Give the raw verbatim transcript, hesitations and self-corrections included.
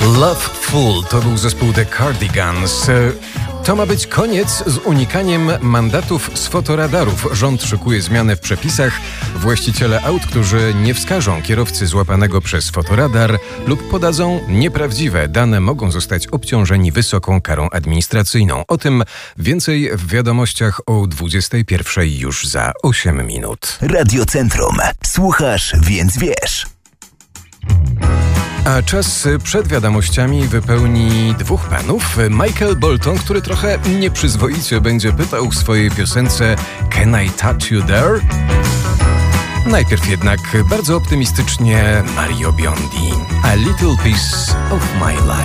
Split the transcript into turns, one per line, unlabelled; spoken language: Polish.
Loveful to był zespół The Cardigans. To ma być koniec z unikaniem mandatów z fotoradarów. Rząd szykuje zmiany w przepisach. Właściciele aut, którzy nie wskażą kierowcy złapanego przez fotoradar lub podadzą nieprawdziwe dane, mogą zostać obciążeni wysoką karą administracyjną. O tym więcej w wiadomościach o dwudziestej pierwszej już za osiem minut.
Radiocentrum. Słuchasz, więc wiesz.
A czas przed wiadomościami wypełni dwóch panów. Michael Bolton, który trochę nieprzyzwoicie będzie pytał w swojej piosence Can I touch you there? Najpierw jednak bardzo optymistycznie Mario Biondi. A little piece of my life.